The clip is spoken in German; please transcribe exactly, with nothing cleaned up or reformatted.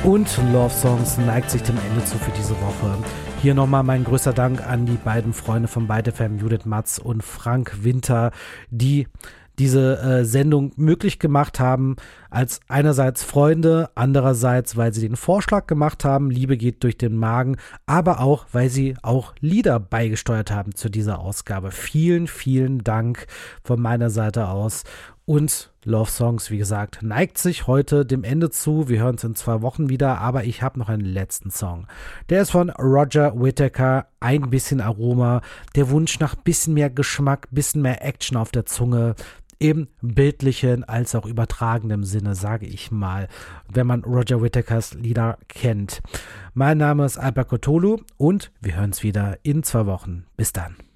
Und Love Songs neigt sich dem Ende zu für diese Woche. Hier nochmal mein größter Dank an die beiden Freunde von Byte F M, Judith Matz und Frank Winter, die diese äh, Sendung möglich gemacht haben, als einerseits Freunde, andererseits, weil sie den Vorschlag gemacht haben, Liebe geht durch den Magen, aber auch, weil sie auch Lieder beigesteuert haben zu dieser Ausgabe. Vielen, vielen Dank von meiner Seite aus. Und Love Songs, wie gesagt, neigt sich heute dem Ende zu. Wir hören uns in zwei Wochen wieder, aber ich habe noch einen letzten Song. Der ist von Roger Whittaker, Ein bisschen Aroma, der Wunsch nach bisschen mehr Geschmack, bisschen mehr Action auf der Zunge, im bildlichen als auch übertragenen Sinne, sage ich mal, wenn man Roger Whittakers Lieder kennt. Mein Name ist Albert Cthulhu und wir hören uns wieder in zwei Wochen. Bis dann.